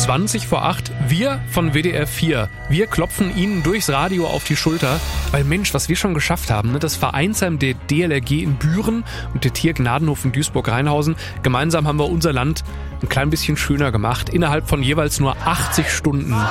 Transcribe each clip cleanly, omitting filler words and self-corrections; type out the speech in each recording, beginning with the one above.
20 vor 8. Wir von WDR 4, wir klopfen Ihnen durchs Radio auf die Schulter, weil Mensch, was wir schon geschafft haben, ne? Das Vereinsheim der DLRG in Büren und der Tiergnadenhof in Duisburg-Rheinhausen, gemeinsam haben wir unser Land ein klein bisschen schöner gemacht, innerhalb von jeweils nur 80 Stunden. 3,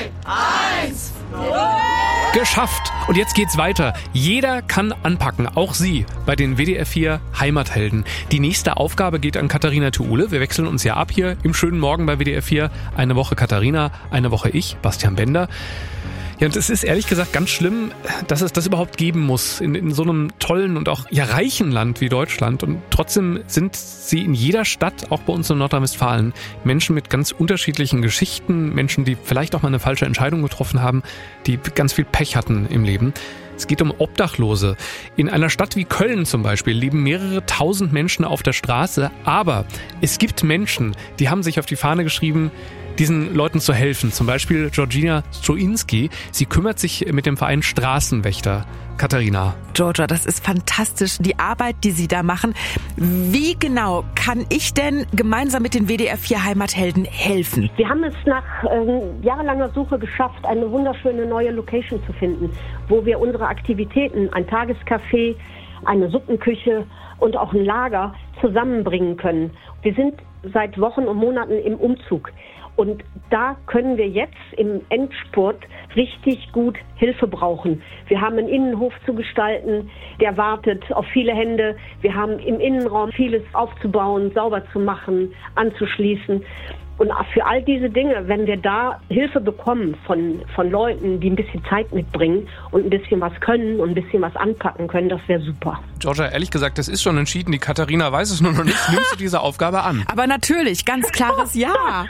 1, 0. Geschafft! Und jetzt geht's weiter. Jeder kann anpacken, auch Sie, bei den WDR 4 Heimathelden. Die nächste Aufgabe geht an Katharina Thuule. Wir wechseln uns ja ab hier im schönen Morgen bei WDR 4. Eine Woche Katharina, eine Woche ich, Bastian Bender. Ja, und es ist ehrlich gesagt ganz schlimm, dass es das überhaupt geben muss in so einem tollen und auch reichen Land wie Deutschland. Und trotzdem sind sie in jeder Stadt, auch bei uns in Nordrhein-Westfalen, Menschen mit ganz unterschiedlichen Geschichten, Menschen, die vielleicht auch mal eine falsche Entscheidung getroffen haben, die ganz viel Pech hatten im Leben. Es geht um Obdachlose. In einer Stadt wie Köln zum Beispiel leben mehrere tausend Menschen auf der Straße, aber es gibt Menschen, die haben sich auf die Fahne geschrieben, diesen Leuten zu helfen. Zum Beispiel Georgina Stroinski. Sie kümmert sich mit dem Verein Straßenwächter. Katharina. Georgia, das ist fantastisch, die Arbeit, die Sie da machen. Wie genau kann ich denn gemeinsam mit den WDR 4 Heimathelden helfen? Wir haben es nach jahrelanger Suche geschafft, eine wunderschöne neue Location zu finden, wo wir unsere Aktivitäten, ein Tagescafé, eine Suppenküche und auch ein Lager zusammenbringen können. Wir sind seit Wochen und Monaten im Umzug. Und da können wir jetzt im Endspurt richtig gut Hilfe brauchen. Wir haben einen Innenhof zu gestalten, der wartet auf viele Hände. Wir haben im Innenraum vieles aufzubauen, sauber zu machen, anzuschließen. Und für all diese Dinge, wenn wir da Hilfe bekommen von Leuten, die ein bisschen Zeit mitbringen und ein bisschen was können und ein bisschen was anpacken können, das wäre super. Georgia, ehrlich gesagt, das ist schon entschieden. Die Katharina weiß es nur noch nicht. Nimmst du diese Aufgabe an? Aber natürlich, ganz klares Ja.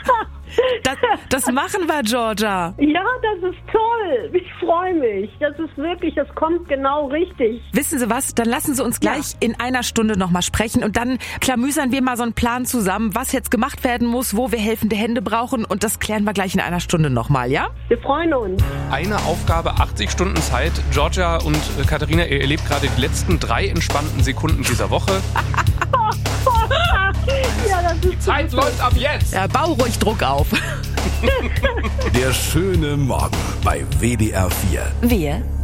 Das machen wir, Georgia. Ja, das ist toll. Ich freue mich. Das kommt genau richtig. Wissen Sie was? Dann lassen Sie uns gleich in einer Stunde nochmal sprechen und dann klamüsern wir mal so einen Plan zusammen, was jetzt gemacht werden muss, wo wir helfende Hände brauchen und das klären wir gleich in einer Stunde nochmal, ja? Wir freuen uns. Eine Aufgabe, 80 Stunden Zeit. Georgia und Katharina, ihr erlebt gerade die letzten 3 entspannten Sekunden dieser Woche. Ja, das ist Die Zeit läuft ab jetzt. Ja, bau ruhig Druck auf. Der schöne Morgen bei WDR 4. Wir